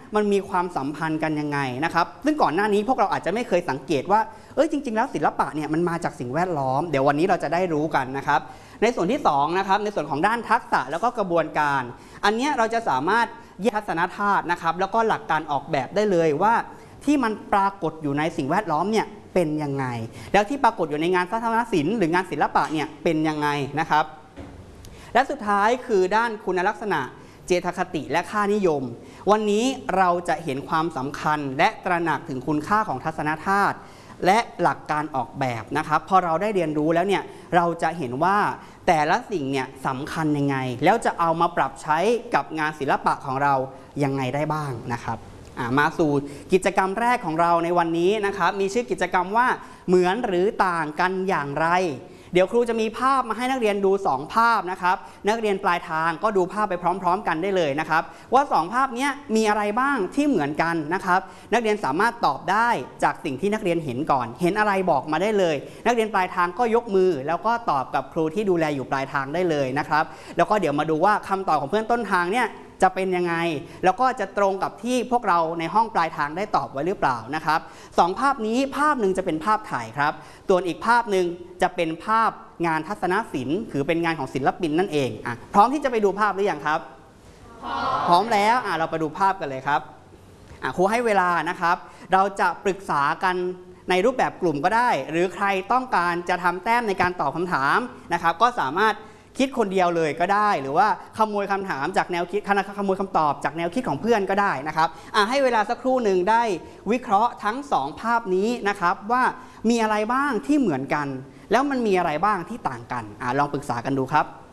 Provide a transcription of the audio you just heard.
มันมีความสัมพันธ์กันยังไงนะครับซึ่งก่อนหน้านี้พวกเราอาจจะไม่เคยสังเกตว่าจริงๆแล้วศิลปะเนี่ยมันมาจากสิ่งแวดล้อมเดี๋ยววันนี้เราจะได้รู้กันนะครับในส่วนที่2นะครับในส่วนของด้านทักษะแล้วก็กระบวนการอันนี้เราจะสามารถแยกทัศนธาตุนะครับแล้วก็หลักการออกแบบได้เลยว่าที่มันปรากฏอยู่ในสิ่งแวดล้อมเนี่ยเป็นยังไงแล้วที่ปรากฏอยู่ในงานสาธารณศิลป์หรืองานศิลปะเนี่ยเป็นยังไงนะครับและสุดท้ายคือด้านคุณลักษณะเจตคติและค่านิยมวันนี้เราจะเห็นความสำคัญและตระหนักถึงคุณค่าของทัศนธาตุและหลักการออกแบบนะครับพอเราได้เรียนรู้แล้วเนี่ยเราจะเห็นว่าแต่ละสิ่งเนี่ยสำคัญยังไงแล้วจะเอามาปรับใช้กับงานศิลปะของเรายังไงได้บ้างนะครับมาสู่กิจกรรมแรกของเราในวันนี้นะครับมีชื่อกิจกรรมว่าเหมือนหรือต่างกันอย่างไรเดี๋ยวครูจะมีภาพมาให้นักเรียนดู2ภาพนะครับนักเรียนปลายทางก็ดูภาพไปพร้อมๆกันได้เลยนะครับว่า2ภาพนี้มีอะไรบ้างที่เหมือนกันนะครับนักเรียนสามารถตอบได้จากสิ่งที่นักเรียนเห็นก่อนเห็นอะไรบอกมาได้เลยนักเรียนปลายทางก็ยกมือแล้วก็ตอบกับครูที่ดูแลอยู่ปลายทางได้เลยนะครับแล้วก็เดี๋ยวมาดูว่าคำตอบของเพื่อนต้นทางเนี่ยจะเป็นยังไงแล้วก็จะตรงกับที่พวกเราในห้องปลายทางได้ตอบไว้หรือเปล่านะครับ2ภาพนี้ภาพหนึ่งจะเป็นภาพถ่ายครับส่วนอีกภาพหนึ่งจะเป็นภาพงานทัศนศิลป์ถือเป็นงานของศิลปินนั่นเองพร้อมที่จะไปดูภาพหรือยังครับพร้อมแล้วเราไปดูภาพกันเลยครับครูให้เวลานะครับเราจะปรึกษากันในรูปแบบกลุ่มก็ได้หรือใครต้องการจะทำแต้มในการตอบคำถามนะครับก็สามารถคิดคนเดียวเลยก็ได้หรือว่าขโมยคำถามจากแนวคิดขโมยคำตอบจากแนวคิดของเพื่อนก็ได้นะครับให้เวลาสักครู่หนึ่งได้วิเคราะห์ทั้ง2ภาพนี้นะครับว่ามีอะไรบ้างที่เหมือนกันแล้วมันมีอะไรบ้างที่ต่างกันลองปรึกษากันดูครับ